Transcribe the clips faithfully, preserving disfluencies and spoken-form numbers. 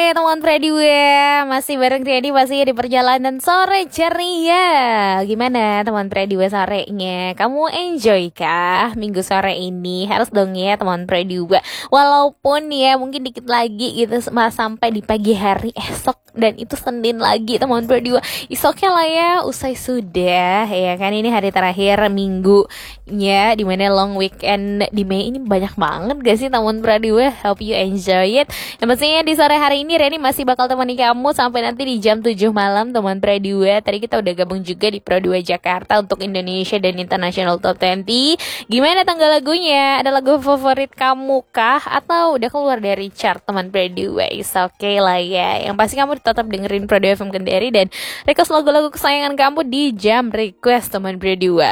sore teman Prediwe, masih bareng Redi masih di perjalanan sore ceria. Gimana teman Prediwe sorenya? Kamu enjoy kah minggu sore ini? Harus dong ya teman Prediwe. Walaupun ya mungkin dikit lagi gitu sampai di pagi hari esok dan itu Senin lagi teman Prediwe. Isoknya lah ya usai sudah ya kan, ini hari terakhir minggunya dimana long weekend di Mei ini banyak banget gak sih teman Prediwe? Hope you enjoy it. Yang pastinya di sore hari ini Reni masih bakal temani kamu sampai nanti di jam tujuh malam teman Pro dua. Tadi kita udah gabung juga di Pro dua Jakarta untuk Indonesia dan International Top dua puluh. Gimana tanggal lagunya? Ada lagu favorit kamu kah? Atau udah keluar dari chart teman Pro dua? Is okay lah ya. Yang pasti kamu tetap dengerin Pro dua F M Kendari dan request lagu-lagu kesayangan kamu di jam request teman Pro dua.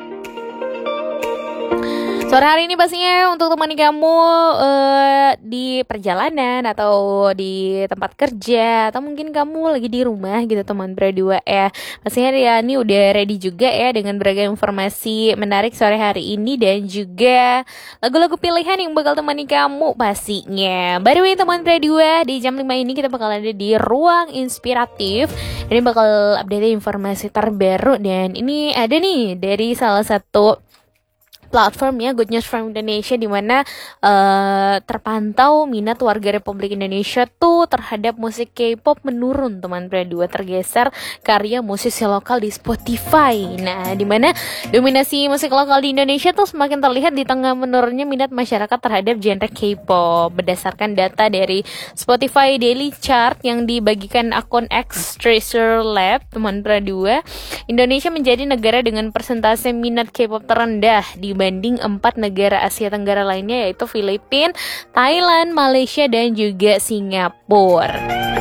Sore hari ini pastinya untuk temani kamu uh, di perjalanan atau di tempat kerja atau mungkin kamu lagi di rumah gitu teman Pro dua ya. Pastinya ya ini udah ready juga ya dengan beragam informasi menarik sore hari ini dan juga lagu-lagu pilihan yang bakal temani kamu pastinya. By the way teman Pro dua, di jam lima ini kita bakal ada di Ruang Inspiratif. Ini bakal update informasi terbaru dan ini ada nih dari salah satu platform ya, Good News from Indonesia, di mana uh, terpantau minat warga Republik Indonesia tuh terhadap musik K-pop menurun teman Pro dua, tergeser karya musisi lokal di Spotify. Nah, di mana dominasi musik lokal di Indonesia tuh semakin terlihat di tengah menurunnya minat masyarakat terhadap genre K-pop. Berdasarkan data dari Spotify Daily Chart yang dibagikan akun X Treasure Lab teman Pro dua, Indonesia menjadi negara dengan persentase minat K-pop terendah di dibanding empat negara Asia Tenggara lainnya, yaitu Filipina, Thailand, Malaysia, dan juga Singapura.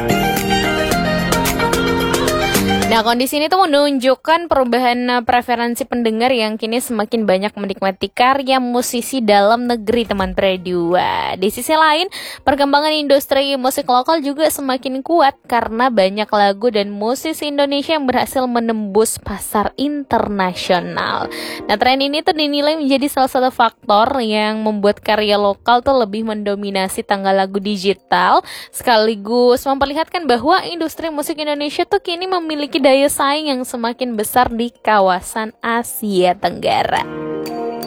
Nah, kondisi ini tuh menunjukkan perubahan preferensi pendengar yang kini semakin banyak menikmati karya musisi dalam negeri teman Pro dua. Di sisi lain, perkembangan industri musik lokal juga semakin kuat karena banyak lagu dan musisi Indonesia yang berhasil menembus pasar internasional. Nah, tren ini tuh dinilai menjadi salah satu faktor yang membuat karya lokal tuh lebih mendominasi tanggal lagu digital, sekaligus memperlihatkan bahwa industri musik Indonesia tuh kini memiliki daya saing yang semakin besar di kawasan Asia Tenggara.